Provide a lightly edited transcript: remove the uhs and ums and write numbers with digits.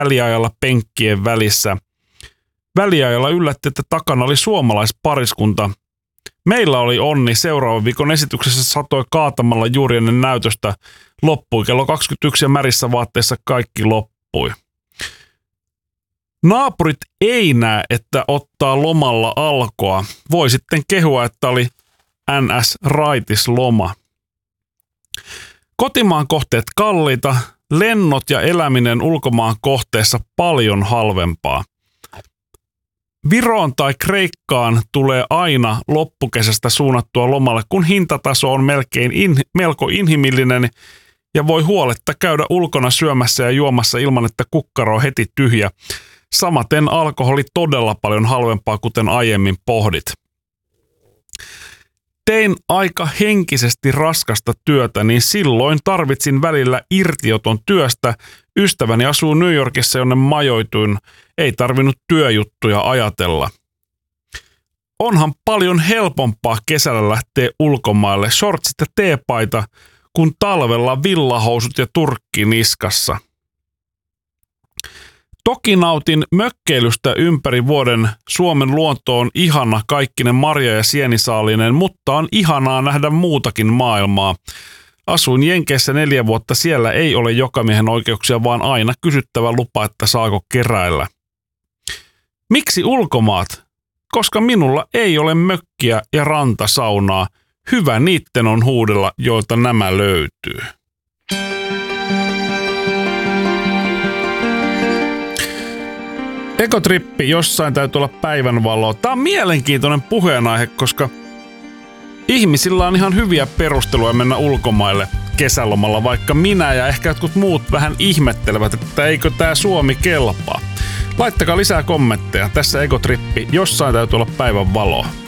väliajalla penkkien välissä. Väliajalla yllätti, että takana oli suomalaispariskunta. Meillä oli onni. Seuraavan viikon esityksessä satoi kaatamalla juuri ennen näytöstä. Loppui kello 21 ja märissä vaatteissa kaikki loppui. Naapurit ei näe, että ottaa lomalla alkoa. Voi sitten kehua, että oli NS-raitis loma. Kotimaan kohteet kalliita, lennot ja eläminen ulkomaan kohteessa paljon halvempaa. Viroon tai Kreikkaan tulee aina loppukesästä suunnattua lomalle, kun hintataso on melko inhimillinen ja voi huoletta käydä ulkona syömässä ja juomassa ilman, että kukkaro on heti tyhjä. Samaten alkoholi todella paljon halvempaa, kuten aiemmin pohdit. Tein aika henkisesti raskasta työtä, niin silloin tarvitsin välillä irtioton työstä. Ystäväni asuu New Yorkissa, jonne majoituin. Ei tarvinnut työjuttuja ajatella. Onhan paljon helpompaa kesällä lähteä ulkomaille, shortsit ja teepaita, kun talvella villahousut ja turkki niskassa. Toki nautin mökkeilystä ympäri vuoden. Suomen luonto on ihana kaikkinen marja- ja sienisaalinen, mutta on ihanaa nähdä muutakin maailmaa. Asuin Jenkeissä 4 vuotta, siellä ei ole jokamiehen oikeuksia, vaan aina kysyttävä lupa, että saako keräillä. Miksi ulkomaat? Koska minulla ei ole mökkiä ja rantasaunaa. Hyvä niitten on huudella, joilta nämä löytyy. Ekotrippi, jossain täytyy olla päivänvaloa. Tämä on mielenkiintoinen puheenaihe, koska ihmisillä on ihan hyviä perusteluja mennä ulkomaille kesälomalla, vaikka minä ja ehkä jotkut muut vähän ihmettelevät, että eikö tämä Suomi kelpaa. Laittakaa lisää kommentteja. Tässä Ekotrippi, jossain täytyy olla päivänvaloa.